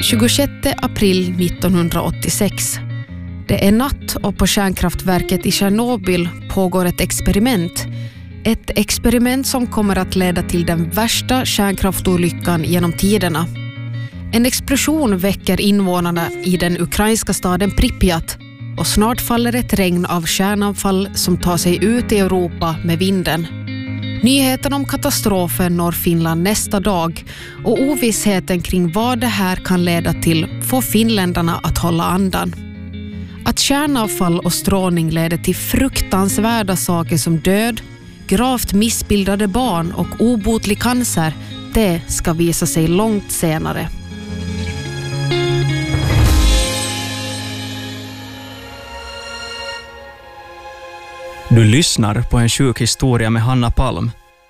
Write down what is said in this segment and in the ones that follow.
26 april 1986. Det är natt och på kärnkraftverket i Tjernobyl pågår ett experiment. Ett experiment som kommer att leda till den värsta kärnkraftolyckan genom tiderna. En explosion väcker invånarna i den ukrainska staden Pripyat och snart faller ett regn av kärnavfall som tar sig ut i Europa med vinden. Nyheten om katastrofen når Finland nästa dag och ovissheten kring vad det här kan leda till får finländarna att hålla andan. Att kärnavfall och strålning leder till fruktansvärda saker som död, gravt missbildade barn och obotlig cancer, det ska visa sig långt senare. Du lyssnar på en sjuk historia med Hanna Palm.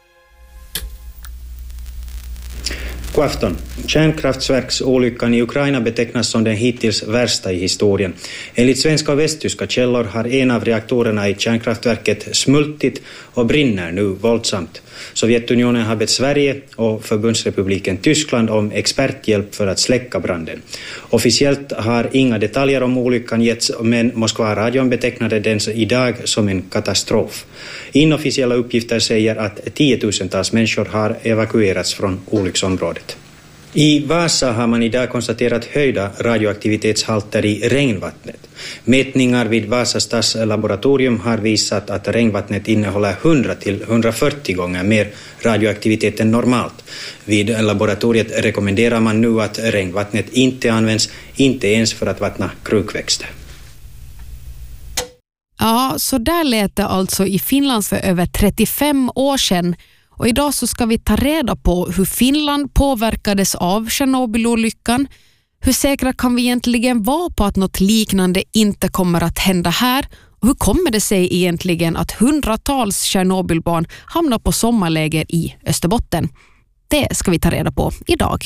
God afton. Kärnkraftverksolyckan i Ukraina betecknas som den hittills värsta i historien. Enligt svenska och västtyska källor har en av reaktorerna i kärnkraftverket smultit och brinner nu våldsamt. Sovjetunionen har bett Sverige och Förbundsrepubliken Tyskland om experthjälp för att släcka branden. Officiellt har inga detaljer om olyckan getts, men Moskva-radion betecknade den idag som en katastrof. Inofficiella uppgifter säger att 10 000-tals människor har evakuerats från olycksområdet. I Vasa har man idag konstaterat höjda radioaktivitetshalter i regnvattnet. Mätningar vid Vasa stadslaboratorium har visat att regnvattnet innehåller 100 till 140 gånger mer radioaktivitet än normalt. Vid laboratoriet rekommenderar man nu att regnvattnet inte används, inte ens för att vattna krukväxter. Ja, så där lät det alltså i Finland för över 35 år sedan. Och idag så ska vi ta reda på hur Finland påverkades av Tjernobylolyckan. Hur säkra kan vi egentligen vara på att något liknande inte kommer att hända här? Och hur kommer det sig egentligen att hundratals Tjernobylbarn hamnar på sommarläger i Österbotten? Det ska vi ta reda på idag.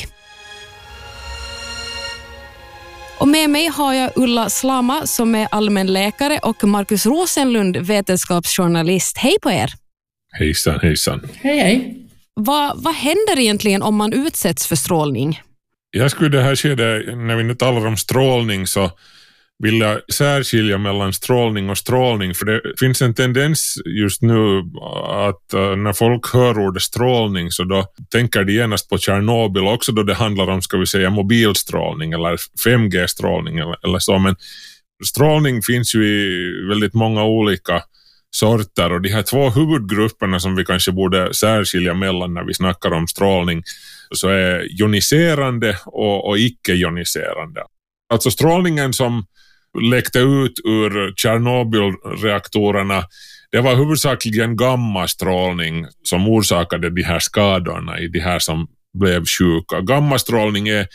Och med mig har jag Ulla Slama som är allmänläkare och Markus Rosenlund, vetenskapsjournalist. Hej på er! Hejsan, hejsan. Hej, hej. Vad händer egentligen om man utsätts för strålning? Jag skulle det här skedet, när vi nu talar om strålning, så vill jag särskilja mellan strålning och strålning. För det finns en tendens just nu att när folk hör ordet strålning så då tänker de genast på Tjernobyl också, då det handlar om, ska vi säga, mobilstrålning eller 5G-strålning eller så. Men strålning finns ju i väldigt många olika sorter, och de här två huvudgrupperna som vi kanske borde särskilja mellan när vi snackar om strålning, så är joniserande och icke-joniserande. Alltså strålningen som läckte ut ur Tjernobylreaktorerna, det var huvudsakligen gammastrålning som orsakade de här skadorna i de här som blev sjuka. Gammastrålning är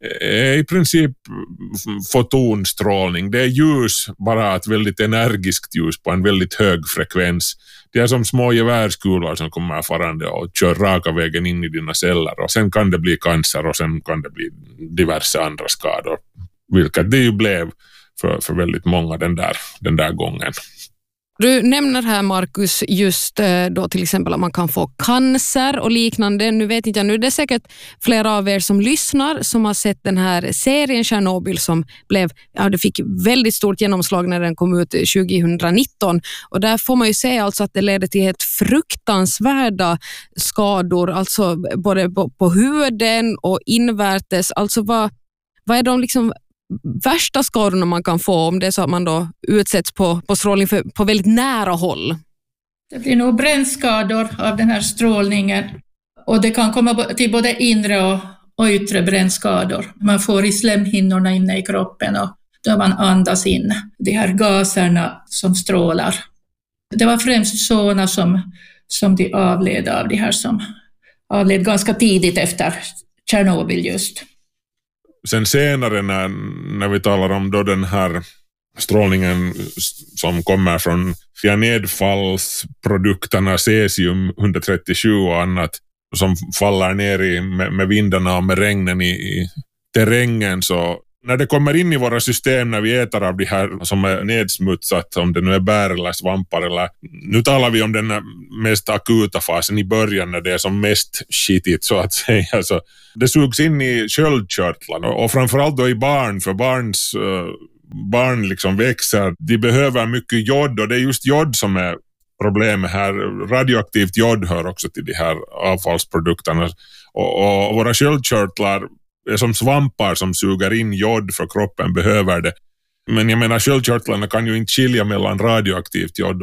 i princip fotonstrålning. Det är ljus, bara ett väldigt energiskt ljus på en väldigt hög frekvens. Det är som små gevärskulor som kommer farande och kör raka vägen in i dina celler. Och sen kan det bli cancer och sen kan det bli diverse andra skador. Vilket det ju blev för väldigt många den där gången. Du nämner här, Markus, just då till exempel att man kan få cancer och liknande. Nu vet inte jag, nu är det säkert flera av er som lyssnar som har sett den här serien Tjernobyl som det fick väldigt stort genomslag när den kom ut 2019. Och där får man ju se alltså att det leder till helt fruktansvärda skador, alltså både på huden och invärtes. Alltså vad är de liksom värsta skadorna man kan få om det är så att man då utsätts på strålning på väldigt nära håll? Det blir nog brännskador av den här strålningen, och det kan komma till både inre och yttre brännskador. Man får i slemhinnorna inne i kroppen och då man andas in de här gaserna som strålar. Det var främst sådana som de avled av, de här som avled ganska tidigt efter Tjernobyl just. Sen senare när vi talar om då den här strålningen som kommer från nedfallsprodukterna cesium-137 och annat som faller ner med vindarna och med regnen i terrängen, så när det kommer in i våra system när vi äter av det här som är nedsmutsat, om det nu är bär eller svampar eller, nu talar vi om den mest akuta fasen i början när det är som mest skitigt så att säga, så det sugs in i sköldkörtlarna och framförallt då i barn, för barn liksom växer, de behöver mycket jod och det är just jod som är problemet här. Radioaktivt jod hör också till de här avfallsprodukterna och våra sköldkörtlar är som svampar som suger in jod för kroppen behöver det. Men jag menar, sköldkörtlarna kan ju inte skilja mellan radioaktivt jod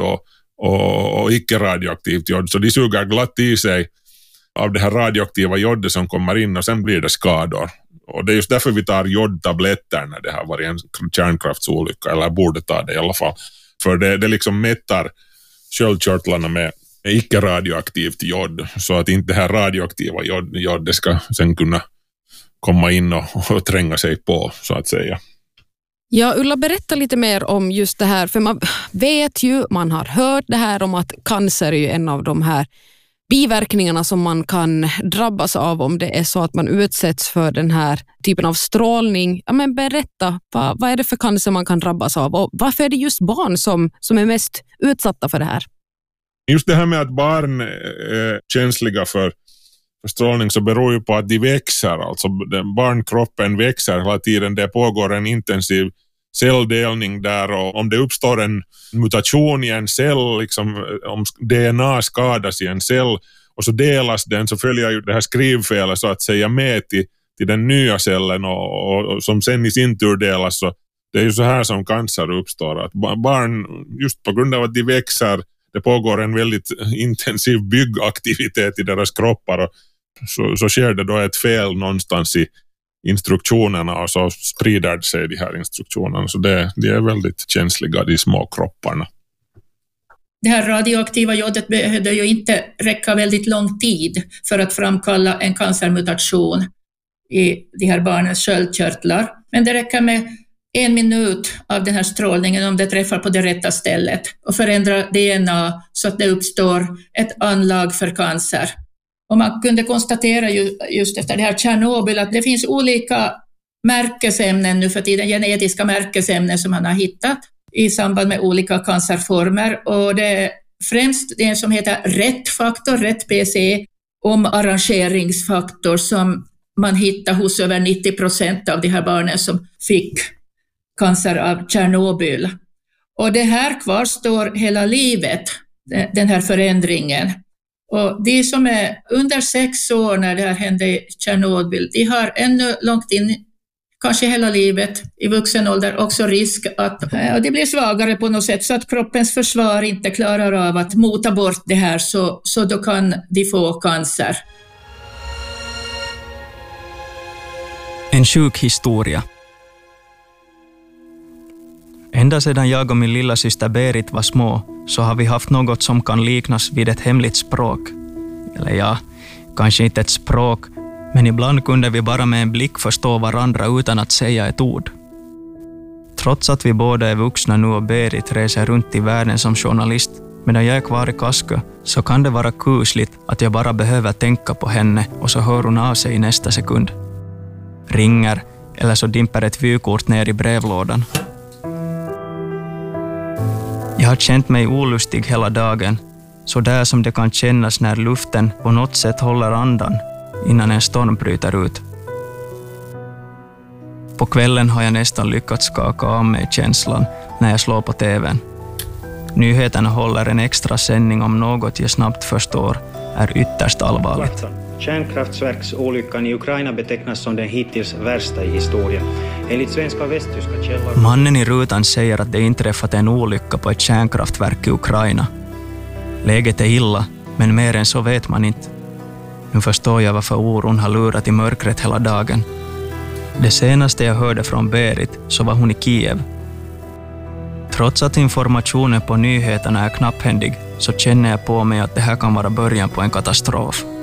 och icke-radioaktivt jod, så de suger glatt i sig av det här radioaktiva jodet som kommer in och sen blir det skador. Och det är just därför vi tar jodtabletter när det har varit en kärnkraftsolycka, eller borde ta det i alla fall. För det liksom mättar sköldkörtlarna med icke-radioaktivt jod så att inte det här radioaktiva jod det ska sen kunna komma in och tränga sig på så att säga. Ja, Ulla, berätta lite mer om just det här, för man vet ju, man har hört det här om att cancer är ju en av de här biverkningarna som man kan drabbas av om det är så att man utsätts för den här typen av strålning. Ja, men berätta, vad är det för cancer man kan drabbas av och varför är det just barn som är mest utsatta för det här? Just det här med att barn är känsliga för strålning så beror ju på att de växer, alltså barnkroppen växer hela tiden, det pågår en intensiv celldelning där och om det uppstår en mutation i en cell, liksom, om DNA skadas i en cell och så delas den, så följer ju det här skrivfelet så att säga med till den nya cellen och som sen i sin tur delas, så det är ju så här som cancer uppstår, att barn just på grund av att de växer, det pågår en väldigt intensiv byggaktivitet i deras kroppar och så sker det då ett fel någonstans i instruktionerna och så sprider sig de här instruktionerna. Så de är väldigt känsliga, de små kropparna. Det här radioaktiva jodet behövde ju inte räcka väldigt lång tid för att framkalla en cancermutation i de här barnens sköldkörtlar. Men det räcker med 1 minut av den här strålningen om det träffar på det rätta stället och förändrar DNA så att det uppstår ett anlag för cancer. Och man kunde konstatera just efter det här Tjernobyl att det finns olika märkesämnen nu för tiden, genetiska märkesämnen som man har hittat i samband med olika cancerformer. Och det är främst det som heter RET-faktor, RET-PC, omarrangeringsfaktor som man hittar hos över 90% av de här barnen som fick cancer av Tjernobyl. Och det här kvarstår hela livet, den här förändringen. Och de som är under 6 år när det här hände i Tjernobyl, de har ännu långt in, kanske hela livet, i vuxen ålder också risk att de blir svagare på något sätt så att kroppens försvar inte klarar av att mota bort det här, så då kan de få cancer. En sjuk historia. Ända sedan jag och min lilla syster Berit var små så har vi haft något som kan liknas vid ett hemligt språk. Eller ja, kanske inte ett språk, men ibland kunde vi bara med en blick förstå varandra utan att säga ett ord. Trots att vi båda är vuxna nu och Berit reser runt i världen som journalist medan jag är kvar i Kaskö, så kan det vara kusligt att jag bara behöver tänka på henne och så hör hon av sig i nästa sekund. Ringer eller så dimper ett vykort ner i brevlådan. Jag har känt mig olustig hela dagen, så där som det kan kännas när luften på något sätt håller andan innan en storm bryter ut. På kvällen har jag nästan lyckats skaka av mig känslan när jag slår på tvn. Nyheterna håller en extra sändning om något jag snabbt förstår är ytterst allvarligt. Kärnkraftverksolyckan i Ukraina betecknas som den hittills värsta i historien. Enligt svenska och västtyska källor... Mannen i rutan säger att det inträffat en olycka på ett kärnkraftverk i Ukraina. Läget är illa, men mer än så vet man inte. Nu förstår jag varför oron har lurat i mörkret hela dagen. Det senaste jag hörde från Berit så var hon i Kiev. Trots att informationen på nyheterna är knapphändig så känner jag på mig att det här kan vara början på en katastrof.